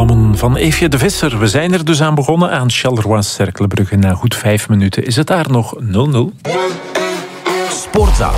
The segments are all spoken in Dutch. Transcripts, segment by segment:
Kolommen van Eefje de Visser. We zijn er dus aan begonnen aan Charleroi-Cercle-Brugge. Na goed 5 minuten is het daar nog 0-0. Sportzaal.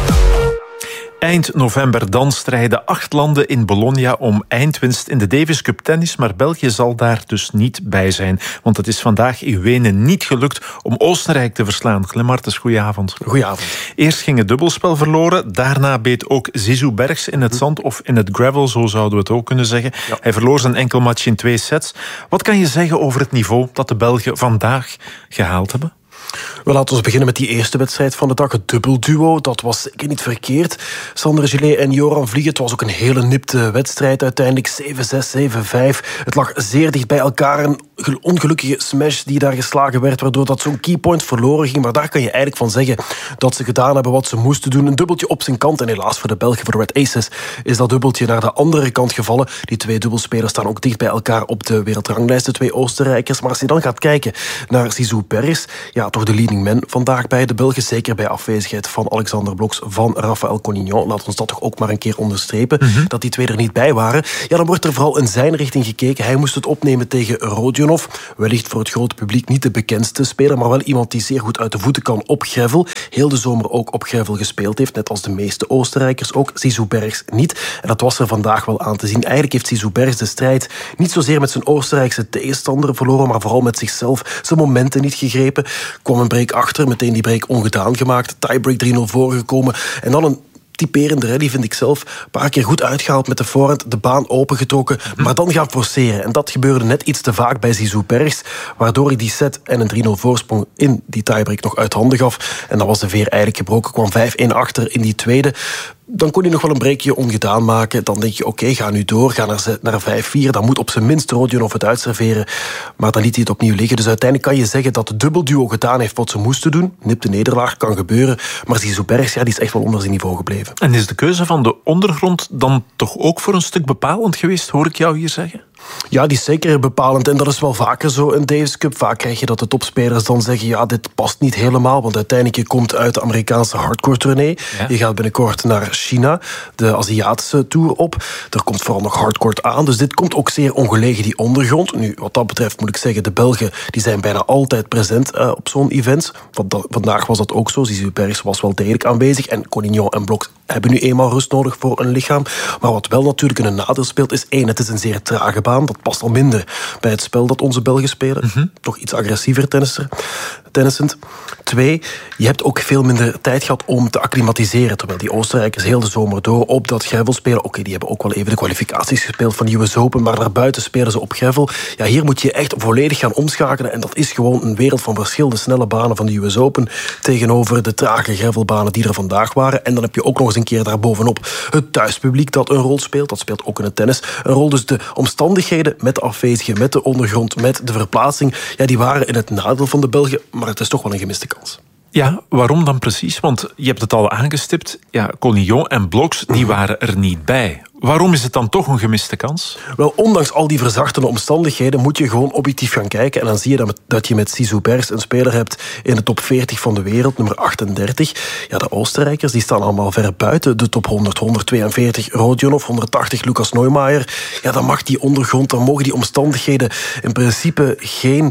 Eind november dan strijden 8 landen in Bologna om eindwinst in de Davis Cup tennis, maar België zal daar dus niet bij zijn. Want het is vandaag in Wenen niet gelukt om Oostenrijk te verslaan. Glenn Martens, goedenavond. Goedenavond. Eerst ging het dubbelspel verloren, daarna beet ook Zizou Bergs in het zand of in het gravel, zo zouden we het ook kunnen zeggen. Ja. Hij verloor zijn enkelmatch in 2 sets. Wat kan je zeggen over het niveau dat de Belgen vandaag gehaald hebben? We laten we beginnen met die eerste wedstrijd van de dag. Het dubbelduo, dat was zeker niet verkeerd. Sander Gillet en Joran Vliegen. Het was ook een hele nipte wedstrijd. Uiteindelijk 7-6, 7-5. Het lag zeer dicht bij elkaar. Een ongelukkige smash die daar geslagen werd, waardoor dat zo'n keypoint verloren ging. Maar daar kan je eigenlijk van zeggen dat ze gedaan hebben wat ze moesten doen. Een dubbeltje op zijn kant. En helaas voor de Belgen, voor de Red Aces, is dat dubbeltje naar de andere kant gevallen. Die 2 dubbelspelers staan ook dicht bij elkaar op de wereldranglijst, de 2 Oostenrijkers. Maar als je dan gaat kijken naar Zizou Bergs, ja, toch de leading man vandaag bij de Belgen, zeker bij afwezigheid van Alexander Bloks, van Raphaël Collignon. Laat ons dat toch ook maar een keer onderstrepen, dat die 2 er niet bij waren. Ja, dan wordt er vooral in zijn richting gekeken. Hij moest het opnemen tegen Rodionov. Wellicht voor het grote publiek niet de bekendste speler, maar wel iemand die zeer goed uit de voeten kan op gravel. Heel de zomer ook op gravel gespeeld heeft, net als de meeste Oostenrijkers ook. Zizou Bergs niet. En dat was er vandaag wel aan te zien. Eigenlijk heeft Zizou Bergs de strijd niet zozeer met zijn Oostenrijkse tegenstander verloren, maar vooral met zichzelf. Zijn momenten niet gegrepen. Kwam een break achter, meteen die break ongedaan gemaakt. Tiebreak 3-0 voorgekomen. En dan een typerende rally, vind ik zelf. Een paar keer goed uitgehaald met de voorhand, de baan opengetrokken, maar dan gaan forceren. En dat gebeurde net iets te vaak bij Zizou Bergs, waardoor hij die set en een 3-0 voorsprong in die tiebreak nog uit handen gaf. En dan was de veer eigenlijk gebroken, kwam 5-1 achter in die tweede. Dan kon hij nog wel een breakje ongedaan maken. Dan denk je, oké, ga nu door, ga naar 5-4. Dan moet op zijn minst Rodionov het uitserveren. Maar dan liet hij het opnieuw liggen. Dus uiteindelijk kan je zeggen dat het dubbelduo gedaan heeft wat ze moesten doen. Nipte nederlaag, kan gebeuren. Maar Zizou Bergs, ja, die is echt wel onder zijn niveau gebleven. En is de keuze van de ondergrond dan toch ook voor een stuk bepalend geweest, hoor ik jou hier zeggen? Ja, die is zeker bepalend. En dat is wel vaker zo in Davis Cup. Vaak krijg je dat de topspelers dan zeggen, ja, dit past niet helemaal. Want uiteindelijk, je komt uit de Amerikaanse hardcore tournee. Ja. Je gaat binnenkort naar China, de Aziatische tour op. Er komt vooral nog hardcore aan. Dus dit komt ook zeer ongelegen, die ondergrond. Nu, wat dat betreft moet ik zeggen, de Belgen die zijn bijna altijd present op zo'n event. Vandaag was dat ook zo. Zizou Bergs was wel degelijk aanwezig. En Collignon en Blok hebben nu eenmaal rust nodig voor een lichaam. Maar wat wel natuurlijk een nadeel speelt, is 1, het is een zeer trage baan. Dat past al minder bij het spel dat onze Belgen spelen. Toch iets agressiever tennissend. 2, je hebt ook veel minder tijd gehad om te acclimatiseren. Terwijl die Oostenrijkers heel de zomer door op dat gravel spelen. Oké, die hebben ook wel even de kwalificaties gespeeld van de US Open, maar daarbuiten spelen ze op gravel. Ja, hier moet je echt volledig gaan omschakelen. En dat is gewoon een wereld van verschil. De snelle banen van de US Open tegenover de trage gravelbanen die er vandaag waren. En dan heb je ook nog eens een keer daarbovenop het thuispubliek dat een rol speelt. Dat speelt ook in het tennis een rol. Dus de omstandigheden met de afwezigen, met de ondergrond, met de verplaatsing, ja, die waren in het nadeel van de Belgen, maar het is toch wel een gemiste kans. Ja, waarom dan precies? Want je hebt het al aangestipt. Ja, Collignon en Bloks, die waren er niet bij. Waarom is het dan toch een gemiste kans? Wel, ondanks al die verzachtende omstandigheden moet je gewoon objectief gaan kijken. En dan zie je dat je met Zizou Bergs een speler hebt in de top 40 van de wereld, nummer 38. Ja, de Oostenrijkers die staan allemaal ver buiten de top 100. 142 Rodionov, 180 Lucas Neumeier. Ja, dan mag die ondergrond, dan mogen die omstandigheden in principe geen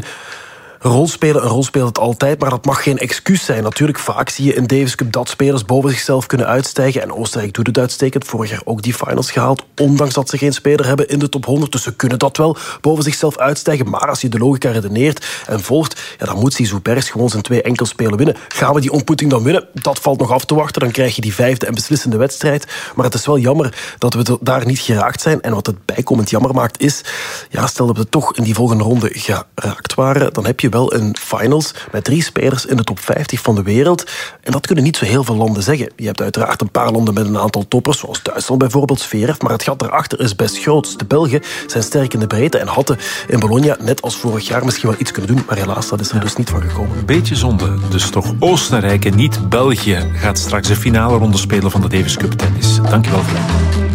rol spelen. Een rol speelt het altijd, maar dat mag geen excuus zijn. Natuurlijk, vaak zie je in Davis Cup dat spelers boven zichzelf kunnen uitstijgen. En Oostenrijk doet het uitstekend. Vorig jaar ook die finals gehaald, ondanks dat ze geen speler hebben in de top 100. Dus ze kunnen dat wel boven zichzelf uitstijgen. Maar als je de logica redeneert en volgt, ja, dan moet Zizou Bergs gewoon zijn 2 enkelspelen winnen. Gaan we die ontmoeting dan winnen? Dat valt nog af te wachten. Dan krijg je die 5e en beslissende wedstrijd. Maar het is wel jammer dat we daar niet geraakt zijn. En wat het bijkomend jammer maakt is, ja, stel dat we toch in die volgende ronde geraakt waren, dan heb je wel een finals met 3 spelers in de top 50 van de wereld. En dat kunnen niet zo heel veel landen zeggen. Je hebt uiteraard een paar landen met een aantal toppers, zoals Duitsland bijvoorbeeld, Zverev, maar het gat daarachter is best groot. De Belgen zijn sterk in de breedte en hadden in Bologna, net als vorig jaar, misschien wel iets kunnen doen, maar helaas, dat is er dus niet van gekomen. Beetje zonde. Dus toch Oostenrijk en niet België gaat straks de finale ronde spelen van de Davis Cup tennis. Dankjewel, Glenn.